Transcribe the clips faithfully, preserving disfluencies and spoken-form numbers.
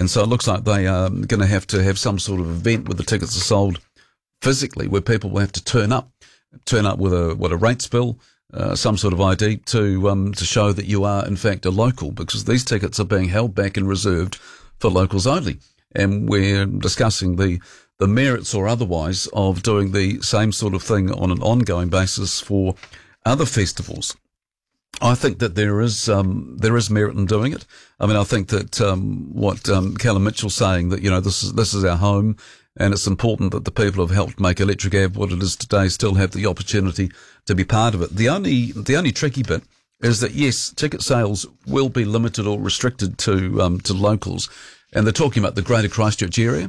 And so it looks like they are going to have to have some sort of event where the tickets are sold physically, where people will have to turn up, turn up with a what a rates bill, uh, some sort of I D to um, to show that you are in fact a local, because these tickets are being held back and reserved for locals only. And we're discussing the the merits or otherwise of doing the same sort of thing on an ongoing basis for other festivals. I think that there is um, there is merit in doing it. I mean, I think that um, what um, Callum Mitchell's saying, that, you know, this is this is our home, and it's important that the people who have helped make Electric Ave what it is today still have the opportunity to be part of it. The only the only tricky bit is that, yes, ticket sales will be limited or restricted to um, to locals, and they're talking about the Greater Christchurch area.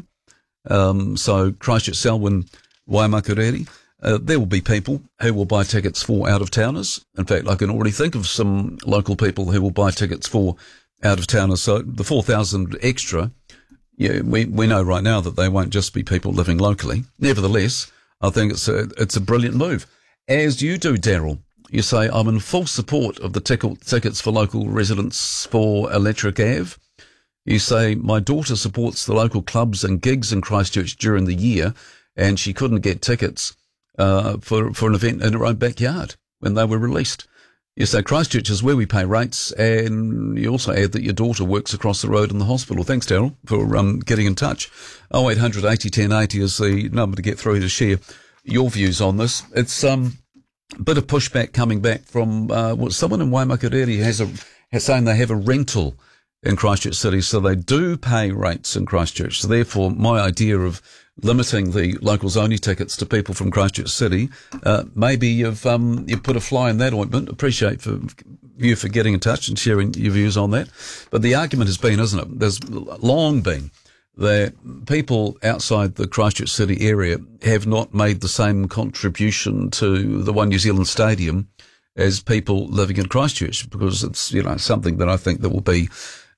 Um, so Christchurch, Selwyn, Waimakariri. Uh, there will be people who will buy tickets for out-of-towners. In fact, I can already think of some local people who will buy tickets for out-of-towners. So the four thousand extra, yeah, we, we know right now that they won't just be people living locally. Nevertheless, I think it's a, it's a brilliant move. As you do, Daryl, you say, I'm in full support of the ticket, tickets for local residents for Electric Ave. You say, my daughter supports the local clubs and gigs in Christchurch during the year, and she couldn't get tickets uh, for, for an event in her own backyard when they were released. You say, Christchurch is where we pay rates, and you also add that your daughter works across the road in the hospital. Thanks, Daryl, for um, getting in touch. oh eight hundred eighty ten eighty is the number to get through to share your views on this. It's um, a bit of pushback coming back from uh, well, someone in Waimakariri has a has saying they have a rental in Christchurch City, so they do pay rates in Christchurch. So therefore, my idea of limiting the locals only tickets to people from Christchurch City, uh, maybe you've um, you've put a fly in that ointment. Appreciate for you for getting in touch and sharing your views on that. But the argument has been, isn't it? There's long been that people outside the Christchurch City area have not made the same contribution to the One New Zealand Stadium as people living in Christchurch, because it's, you know, something that I think that will be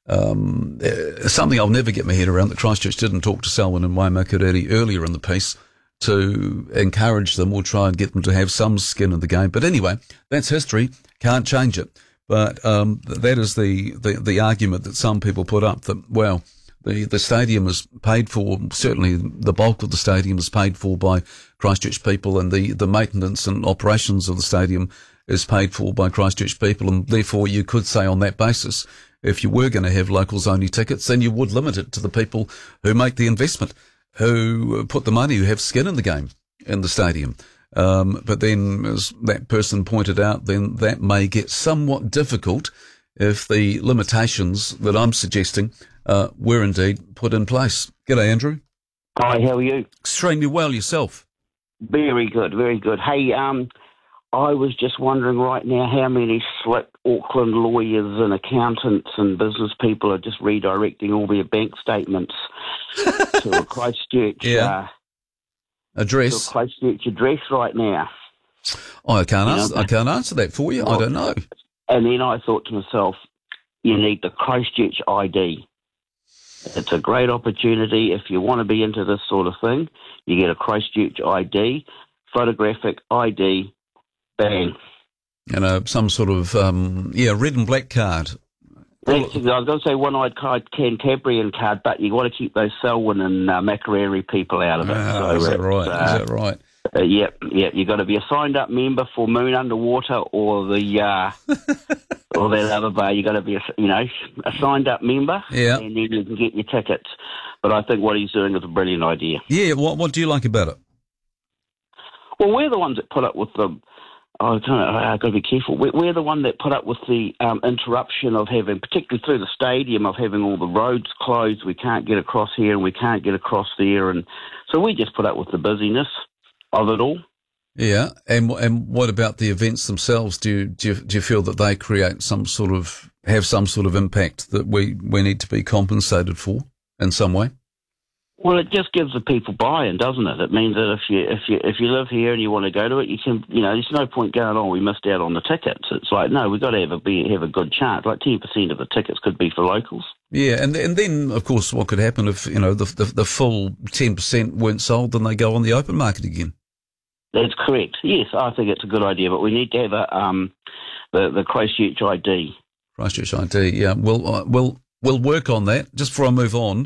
Um, uh, something I'll never get my head around, that Christchurch didn't talk to Selwyn and Waimakariri earlier in the piece to encourage them or try and get them to have some skin in the game. But anyway, that's history. Can't change it. But um, that is the, the, the argument that some people put up, that, well, the, the stadium is paid for, certainly the bulk of the stadium is paid for by Christchurch people, and the, the maintenance and operations of the stadium is paid for by Christchurch people, and therefore you could say on that basis, if you were going to have locals-only tickets, then you would limit it to the people who make the investment, who put the money, who have skin in the game in the stadium. Um, but then, as that person pointed out, then that may get somewhat difficult if the limitations that I'm suggesting uh, were indeed put in place. G'day, Andrew. Hi, how are you? Extremely well, yourself. Very good, very good. Hey, um, I was just wondering right now how many slick Auckland lawyers and accountants and business people are just redirecting all their bank statements to a Christchurch yeah. uh, address. To a Christchurch address right now. Oh, I can't you answer. know, I can't answer that for you. well, I don't know. And then I thought to myself, you need the Christchurch I D. It's a great opportunity if you want to be into this sort of thing. You get a Christchurch I D, photographic I D. Bang. And uh, some sort of, um, yeah, red and black card. That's, I was going to say one-eyed card, Cantabrian card, but you want to keep those Selwyn and uh, Makariri people out of it. Ah, so is that right? Uh, is that right? Uh, yep, yep. You've got to be a signed-up member for Moon Underwater or the uh, or that other bar. You've got to be, a, you know, a signed-up member, yeah, and then you can get your tickets. But I think what he's doing is a brilliant idea. Yeah. What What do you like about it? Well, we're the ones that put up with the. Oh, I don't know, I've got to be careful. We're, we're the one that put up with the um, interruption of having, particularly through the stadium, of having all the roads closed. We can't get across here and we can't get across there. And so we just put up with the busyness of it all. Yeah. And and what about the events themselves? Do you, do you, do you feel that they create some sort of, have some sort of impact that we, we need to be compensated for in some way? Well, it just gives the people buy-in, doesn't it? It means that if you if you if you live here and you want to go to it, you can. You know, there's no point going, oh, we missed out on the tickets. It's like, no, we've got to have a be have a good chance. Like ten percent of the tickets could be for locals. Yeah, and and then of course, what could happen if you know the the, the full ten percent weren't sold, then they go on the open market again. That's correct. Yes, I think it's a good idea, but we need to have a um the the Christchurch I D. Christchurch I D. Yeah, we'll uh, we'll we'll work on that. Just before I move on.